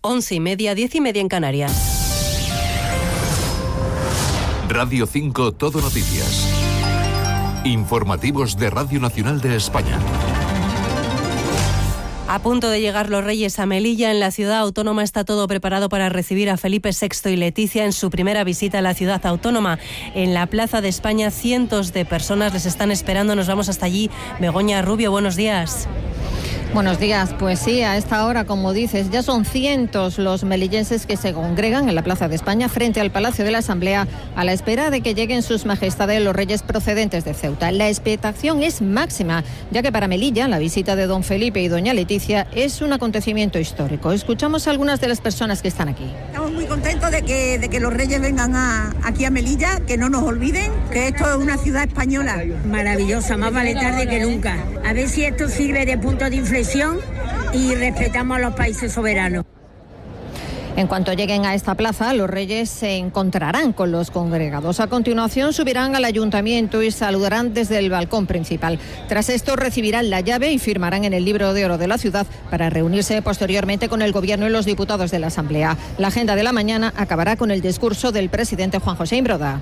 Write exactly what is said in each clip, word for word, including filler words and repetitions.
once y media, diez y media en Canarias. Radio cinco Todo Noticias. Informativos de Radio Nacional de España. A punto de llegar los Reyes a Melilla, en la ciudad autónoma está todo preparado para recibir a Felipe sexto y Leticia en su primera visita a la ciudad autónoma. En la Plaza de España cientos de personas les están esperando. Nos vamos hasta allí. Begoña Rubio, buenos días. Buenos días. Pues sí, a esta hora, como dices, ya son cientos los melillenses que se congregan en la Plaza de España frente al Palacio de la Asamblea a la espera de que lleguen sus majestades los reyes procedentes de Ceuta. La expectación es máxima, ya que para Melilla la visita de don Felipe y doña Leticia es un acontecimiento histórico. Escuchamos a algunas de las personas que están aquí. Estamos muy contentos de que, de que los reyes vengan a, aquí a Melilla, que no nos olviden que esto es una ciudad española. Maravillosa, más vale tarde que nunca. A ver si esto sirve de punto de inflexión y respetamos a los países soberanos. En cuanto lleguen a esta plaza, los reyes se encontrarán con los congregados. A continuación subirán al ayuntamiento y saludarán desde el balcón principal. Tras esto recibirán la llave y firmarán en el libro de oro de la ciudad para reunirse posteriormente con el gobierno y los diputados de la Asamblea. La agenda de la mañana acabará con el discurso del presidente Juan José Imbroda.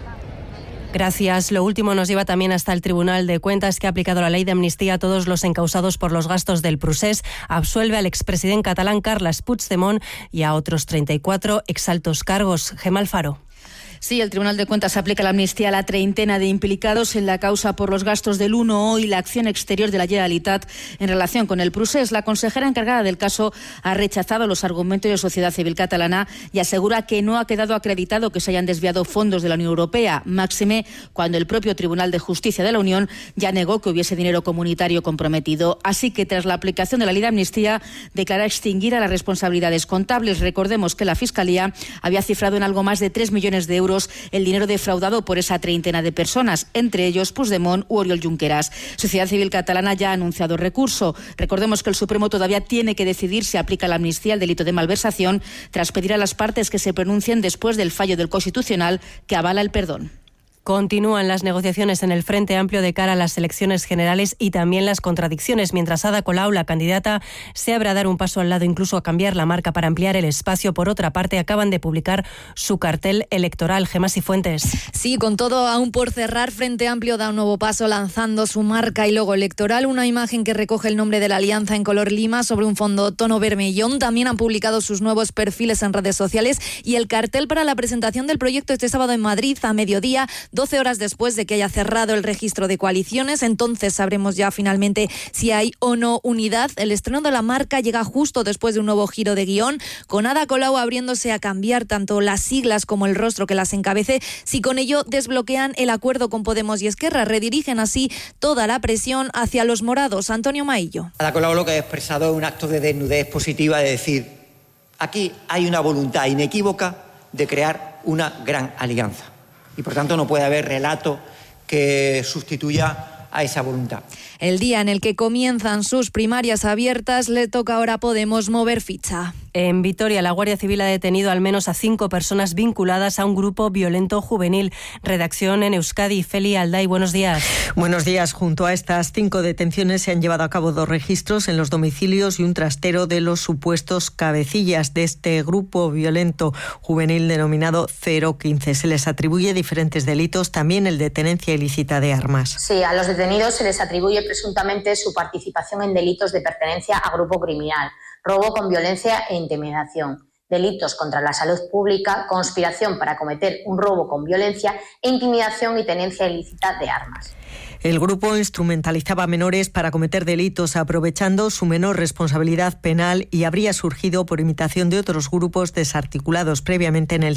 Gracias. Lo último nos lleva también hasta el Tribunal de Cuentas, que ha aplicado la ley de amnistía a todos los encausados por los gastos del Procés. Absuelve al expresidente catalán Carles Puigdemont y a otros treinta y cuatro exaltos cargos. Gemma Alfaro. Sí, el Tribunal de Cuentas aplica la amnistía a la treintena de implicados en la causa por los gastos del uno O y la acción exterior de la Generalitat en relación con el Procés. La consejera encargada del caso ha rechazado los argumentos de Sociedad Civil Catalana y asegura que no ha quedado acreditado que se hayan desviado fondos de la Unión Europea, máxime cuando el propio Tribunal de Justicia de la Unión ya negó que hubiese dinero comunitario comprometido. Así que tras la aplicación de la ley de amnistía declara extinguir a las responsabilidades contables. Recordemos que la Fiscalía había cifrado en algo más de tres millones de euros el dinero defraudado por esa treintena de personas, entre ellos Puigdemont u Oriol Junqueras. Sociedad Civil Catalana ya ha anunciado recurso. Recordemos que el Supremo todavía tiene que decidir si aplica la amnistía al delito de malversación, tras pedir a las partes que se pronuncien después del fallo del Constitucional que avala el perdón. Continúan las negociaciones en el Frente Amplio de cara a las elecciones generales y también las contradicciones, mientras Ada Colau, la candidata, se abre a dar un paso al lado, incluso a cambiar la marca para ampliar el espacio. Por otra parte, acaban de publicar su cartel electoral. Gemma Cifuentes. Sí, con todo aún por cerrar, Frente Amplio da un nuevo paso lanzando su marca y logo electoral, una imagen que recoge el nombre de la alianza en color lima sobre un fondo tono vermellón. También han publicado sus nuevos perfiles en redes sociales y el cartel para la presentación del proyecto este sábado en Madrid a mediodía, doce horas después de que haya cerrado el registro de coaliciones. Entonces sabremos ya finalmente si hay o no unidad. El estreno de la marca llega justo después de un nuevo giro de guión, con Ada Colau abriéndose a cambiar tanto las siglas como el rostro que las encabece, si con ello desbloquean el acuerdo con Podemos y Esquerra. Redirigen así toda la presión hacia los morados. Antonio Maillo. Ada Colau lo que ha expresado es un acto de desnudez positiva, de decir, aquí hay una voluntad inequívoca de crear una gran alianza. Y por tanto no puede haber relato que sustituya a esa voluntad. El día en el que comienzan sus primarias abiertas, le toca ahora a Podemos mover ficha. En Vitoria, la Guardia Civil ha detenido al menos a cinco personas vinculadas a un grupo violento juvenil. Redacción en Euskadi. Feli Alday, buenos días. Buenos días. Junto a estas cinco detenciones se han llevado a cabo dos registros en los domicilios y un trastero de los supuestos cabecillas de este grupo violento juvenil denominado cero quince. Se les atribuye diferentes delitos, también el de tenencia ilícita de armas. Sí, a los detenidos se les atribuye presuntamente su participación en delitos de pertenencia a grupo criminal, robo con violencia e intimidación, delitos contra la salud pública, conspiración para cometer un robo con violencia e intimidación y tenencia ilícita de armas. El grupo instrumentalizaba a menores para cometer delitos aprovechando su menor responsabilidad penal y habría surgido por imitación de otros grupos desarticulados previamente en el